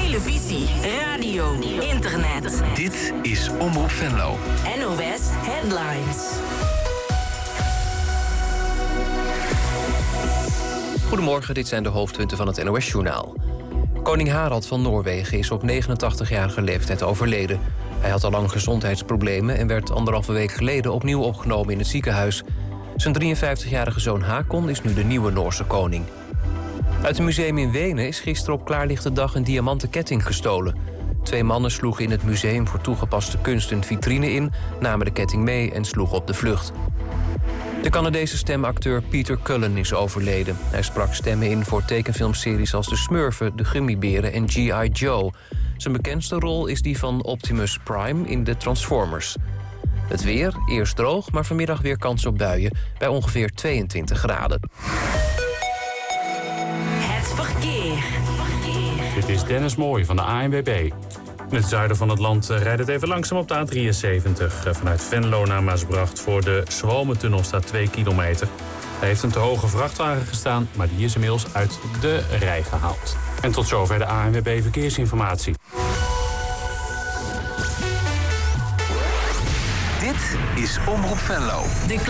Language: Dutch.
televisie, radio, internet. Dit is Omroep Venlo. NOS Headlines. Goedemorgen, dit zijn de hoofdpunten van het NOS-journaal. Koning Harald van Noorwegen is op 89-jarige leeftijd overleden. Hij had al lang gezondheidsproblemen en werd 1,5 week geleden opnieuw opgenomen in het ziekenhuis. Zijn 53-jarige zoon Hakon is nu de nieuwe Noorse koning. Uit een museum in Wenen is gisteren op klaarlichte dag een diamanten ketting gestolen. 2 mannen sloegen in het museum voor toegepaste kunst een vitrine in, namen de ketting mee en sloegen op de vlucht. De Canadese stemacteur Peter Cullen is overleden. Hij sprak stemmen in voor tekenfilmseries als De Smurfen, De Gummiberen en G.I. Joe. Zijn bekendste rol is die van Optimus Prime in de Transformers. Het weer, eerst droog, maar vanmiddag weer kans op buien bij ongeveer 22 graden. Het verkeer. Dit is Dennis Mooij van de ANWB. In het zuiden van het land rijdt het even langzaam op de A73. Vanuit Venlo naar Maasbracht voor de Zwomentunnel staat 2 kilometer. Hij heeft een te hoge vrachtwagen gestaan, maar die is inmiddels uit de rij gehaald. En tot zover de ANWB Verkeersinformatie. Dit is Omroep Venlo.